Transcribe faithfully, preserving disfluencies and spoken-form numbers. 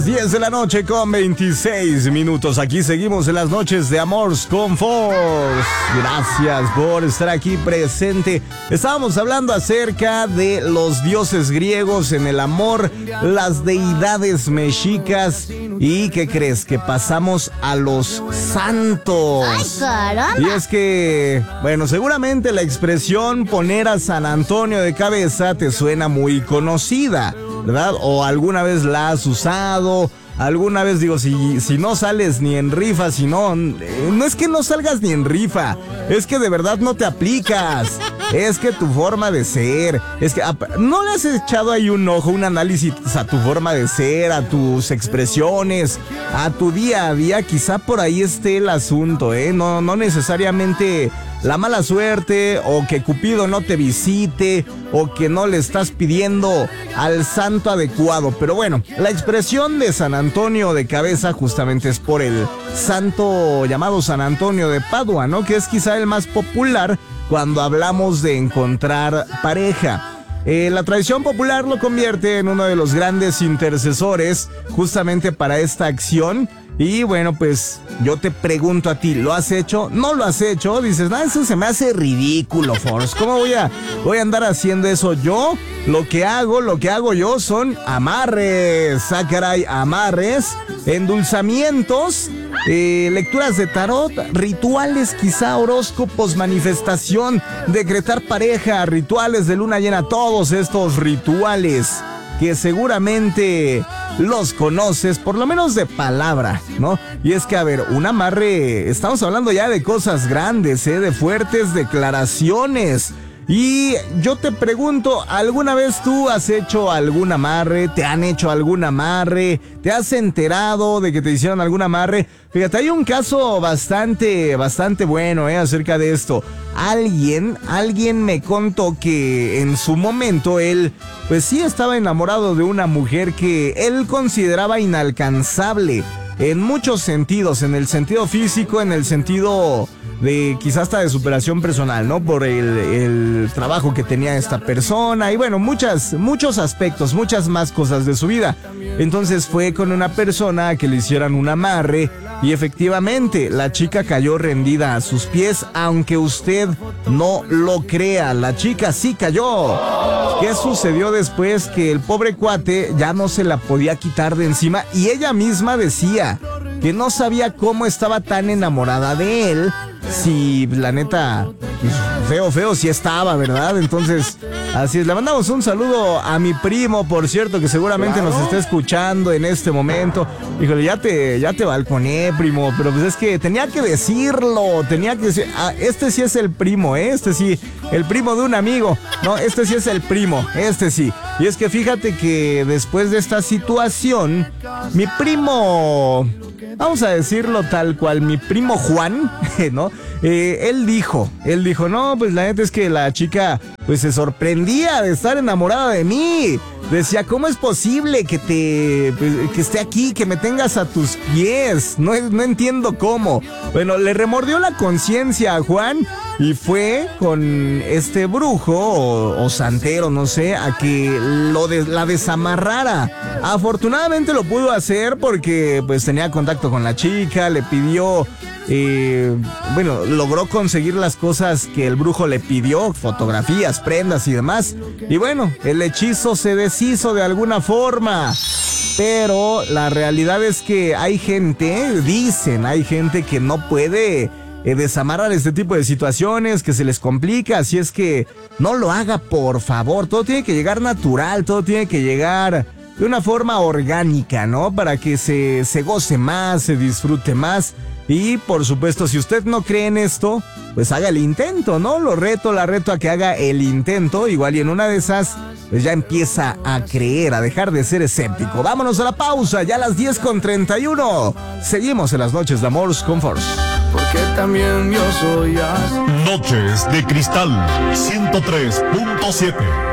diez de la noche con veintiséis minutos. Aquí seguimos en las noches de Amors con Force. Gracias por estar aquí presente. Estábamos hablando acerca de los dioses griegos en el amor, las deidades mexicas. ¿Y qué crees? Que pasamos a los santos. ¡Ay, caramba! Y es que, bueno, seguramente la expresión poner a San Antonio de cabeza te suena muy conocida, ¿verdad? O alguna vez la has usado, alguna vez digo, si, si no sales ni en rifa, si no, no es que no salgas ni en rifa, es que de verdad no te aplicas, es que tu forma de ser, es que no le has echado ahí un ojo, un análisis a tu forma de ser, a tus expresiones, a tu día a día, quizá por ahí esté el asunto, ¿eh? No, no necesariamente la mala suerte, o que Cupido no te visite, o que no le estás pidiendo al santo adecuado. Pero bueno, la expresión de San Antonio de cabeza justamente es por el santo llamado San Antonio de Padua, ¿no? Que es quizá el más popular cuando hablamos de encontrar pareja. Eh, la tradición popular lo convierte en uno de los grandes intercesores justamente para esta acción. Y bueno, pues yo te pregunto a ti, ¿lo has hecho? ¿No lo has hecho? Dices, no, eso se me hace ridículo, Force. ¿Cómo voy a, voy a andar haciendo eso? Yo, lo que hago, lo que hago yo son amarres. Ah, caray, amarres, endulzamientos, eh, lecturas de tarot, rituales, quizá horóscopos, manifestación, decretar pareja, rituales de luna llena, todos estos rituales que seguramente los conoces, por lo menos de palabra, ¿no? Y es que, a ver, un amarre, estamos hablando ya de cosas grandes, ¿eh? De fuertes declaraciones. Y yo te pregunto, ¿alguna vez tú has hecho algún amarre? ¿Te han hecho algún amarre? ¿Te has enterado de que te hicieron algún amarre? Fíjate, hay un caso bastante, bastante bueno, ¿eh? Acerca de esto. Alguien, alguien me contó que en su momento él, pues sí estaba enamorado de una mujer que él consideraba inalcanzable en muchos sentidos, en el sentido físico, en el sentido de quizás hasta de superación personal, ¿no? Por el, el trabajo que tenía esta persona y bueno, muchas, muchos aspectos, muchas más cosas de su vida. Entonces fue con una persona a que le hicieran un amarre y efectivamente la chica cayó rendida a sus pies, aunque usted no lo crea, la chica sí cayó. ¿Qué sucedió después? Que el pobre cuate ya no se la podía quitar de encima y ella misma decía que no sabía cómo estaba tan enamorada de él, si la neta, pues, feo, feo sí estaba, ¿verdad? Entonces, así es, le mandamos un saludo a mi primo, por cierto, que seguramente claro nos está escuchando en este momento. Híjole, ya te, ya te balconé, primo, pero pues es que tenía que decirlo, tenía que decir, ah, este sí es el primo, ¿eh? Este sí, el primo de un amigo, no, este sí es el primo, este sí. Y es que fíjate que después de esta situación, mi primo, vamos a decirlo tal cual, mi primo Juan, ¿no? Eh, él dijo, él dijo, no, pues la neta es que la chica, pues se sorprendía de estar enamorada de mí. Decía, ¿cómo es posible que te, pues, que esté aquí, que me tengas a tus pies? No, no entiendo cómo. Bueno, le remordió la conciencia a Juan y fue con este brujo o, o santero, no sé, a que lo de, la desamarrara. Afortunadamente lo pudo hacer porque pues tenía contacto con la chica, le pidió, eh, bueno, logró conseguir las cosas que el brujo le pidió, fotografías, prendas y demás. Y bueno, el hechizo se deshizo de alguna forma. Pero la realidad es que hay gente, dicen, hay gente que no puede eh, desamarrar este tipo de situaciones, que se les complica, así es que no lo haga, por favor. Todo tiene que llegar natural, todo tiene que llegar de una forma orgánica, ¿no? Para que se, se goce más, se disfrute más. Y por supuesto, si usted no cree en esto, pues haga el intento, ¿no? Lo reto, la reto a que haga el intento. Igual y en una de esas, pues ya empieza a creer, a dejar de ser escéptico. Vámonos a la pausa, ya a las diez con treinta y uno. Seguimos en las noches de Amors con Force. Porque también yo soy así. Noches de Cristal ciento tres punto siete.